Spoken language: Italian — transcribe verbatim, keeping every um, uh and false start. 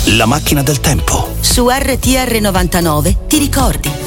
La macchina del tempo. Su R T R novantanove ti ricordi.